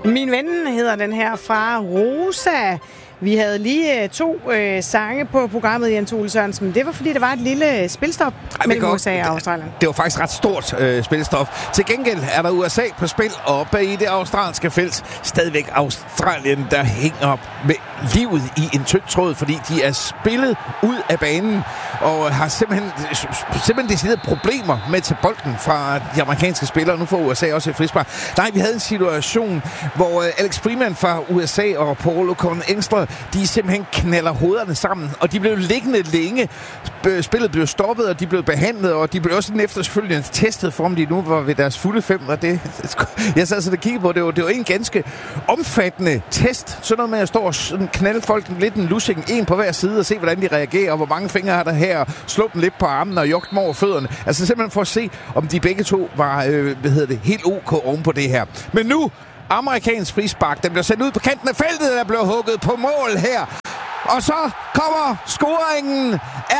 Min ven hedder den her fra Rosa. Vi havde lige 2 sange på programmet, Jens Ole Sørensen, men det var fordi, der var et lille spilstop mellem USA og Australien. Det var faktisk ret stort spilstop. Til gengæld er der USA på spil oppe i det australske felt. Stadigvæk Australien, der hænger med livet i en tynd tråd, fordi de er spillet ud af banen og har simpelthen decideret problemer med til bolden fra de amerikanske spillere. Nu får USA også et frispark. Nej, vi havde en situation, hvor Alex Freeman fra USA og Paul O'Connor de simpelthen knalder hovederne sammen, og de blev liggende længe. Spillet blev stoppet, og de blev behandlet, og de blev også efterfølgende testet for, om de nu var ved deres fulde 5, og det, jeg sad så og kiggede på, det var en ganske omfattende test. Sådan noget med at stå og knalde folk lidt en lussing, en på hver side, og se, hvordan de reagerer, og hvor mange fingre har der her, slå dem lidt på armen og jogge dem over fødderne. Altså simpelthen for at se, om de begge to var, helt ok oven på det her. Men nu amerikansk frispark. Den bliver sendt ud på kanten af feltet, der bliver hugget på mål her. Og så kommer scoringen.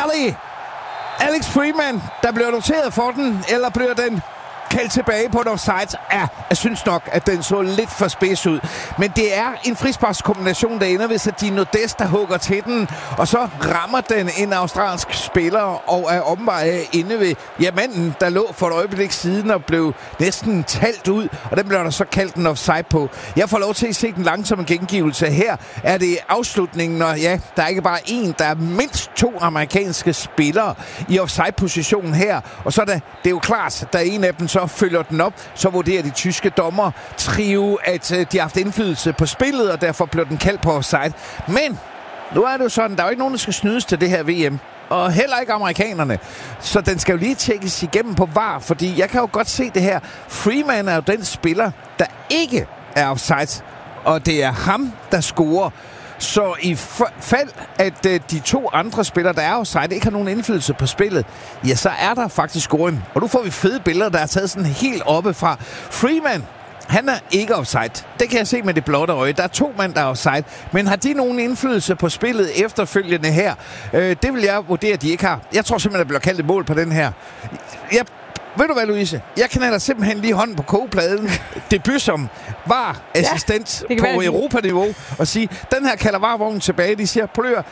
Alex Freeman, der bliver noteret for den, eller bliver den kaldt tilbage på en offside. Ja, jeg synes nok, at den så lidt for spids ud. Men det er en frisparkskombination, der ender ved Sadino Des, der hugger til den. Og så rammer den en australsk spiller og er omveje inde ved manden, der lå for et øjeblik siden og blev næsten talt ud. Og den bliver der så kaldt en offside på. Jeg får lov til at se den langsomme gengivelse. Her er det afslutningen, og ja, der er ikke bare én, der er mindst 2 amerikanske spillere i offside-positionen her. Og så er det er jo klart, der er en af dem så følger den op, så vurderer de tyske dommer trio, at de har haft indflydelse på spillet, og derfor blev den kaldt på offside. Men nu er det jo sådan, der er jo ikke nogen, der skal snydes til det her VM. Og heller ikke amerikanerne. Så den skal jo lige tjekkes igennem på VAR, fordi jeg kan jo godt se det her. Freeman er jo den spiller, der ikke er offside, og det er ham, der scorer. Så i fald, at de 2 andre spillere, der er offside, ikke har nogen indflydelse på spillet, ja, så er der faktisk scoring. Og nu får vi fede billeder, der er taget sådan helt oppe fra. Freeman, han er ikke offside. Det kan jeg se med det blotte øje. Der er 2 mand, der er offside. Men har de nogen indflydelse på spillet efterfølgende her? Det vil jeg vurdere, at de ikke har. Jeg tror simpelthen, der bliver kaldt et mål på den her. Ved du hvad, Louise? Jeg knalder simpelthen lige hånden på kogepladen. Debut som VAR-assistent på Europa-niveau. Og sige, den her kalder VAR-vognen tilbage. De siger, prøv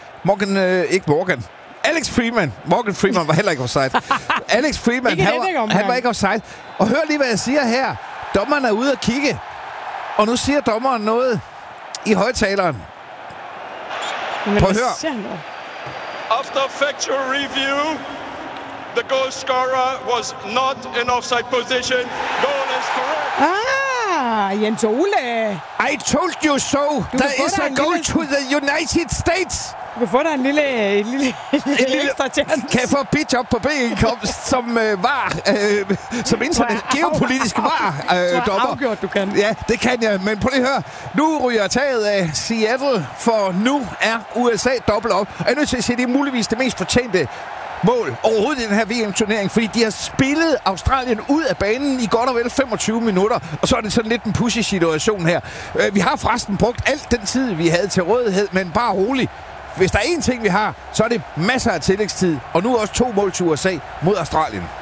Alex Freeman. Morgan Freeman var heller ikke offside. Alex Freeman, han var ikke offside. Og hør lige, hvad jeg siger her. Dommeren er ude at kigge. Og nu siger dommeren noget i højtaleren. Prøv at høre. After factual review, the goal scorer was not in offside position. Goal is correct. Jens Ole. I told you so. There is a goal to the United States. Du kan få dig en lille ekstra chance. Kan jeg få pitch op på B-indkomst som som internet geopolitisk dommer? Afgjort, du kan. Ja, det kan jeg. Men prøv lige at høre. Nu ryger taget af Seattle, for nu er USA dobbelt op. Jeg er nødt til at sige, det er muligvis det mest fortjente mål overhovedet i den her VM-turnering, fordi de har spillet Australien ud af banen i godt og vel 25 minutter, og så er det sådan lidt en pussy situation her. Vi har forresten brugt alt den tid, vi havde til rådighed, men bare rolig. Hvis der er én ting, vi har, så er det masser af tillægstid, og nu også 2 mål til USA mod Australien.